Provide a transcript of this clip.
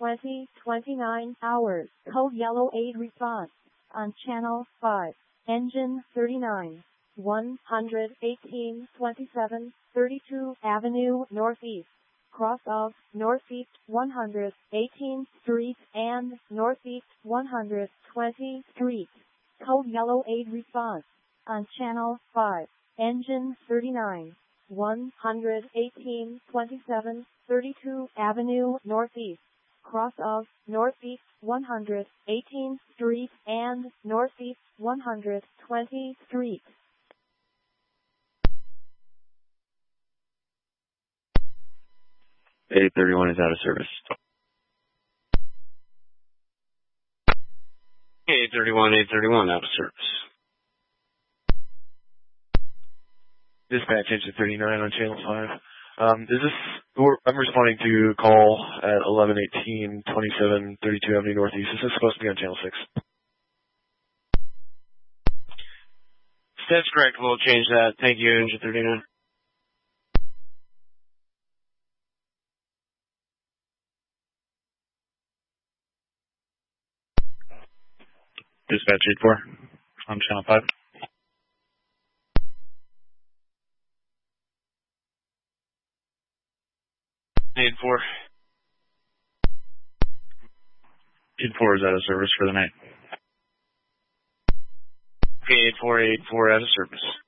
20:29 hours. Code yellow 8 response. On channel 5. Engine 39. 118 27 32 Avenue Northeast. Cross of Northeast 118th Street and Northeast 120th Street. Code yellow 8 response. On channel 5. Engine 39. 118 27 32 Avenue Northeast. Cross of Northeast 118th Street and Northeast 120th Street. A31 is out of service. A31 out of service. Dispatch engine 39 on channel 5. I'm responding to a call at 1118 27 32 Avenue Northeast. This is supposed to be on channel 6. That's correct. We'll change that. Thank you, engine 39. Dispatch 84 on channel 5. Need 4. 84 is out of service for the night. Okay, 84 out of service.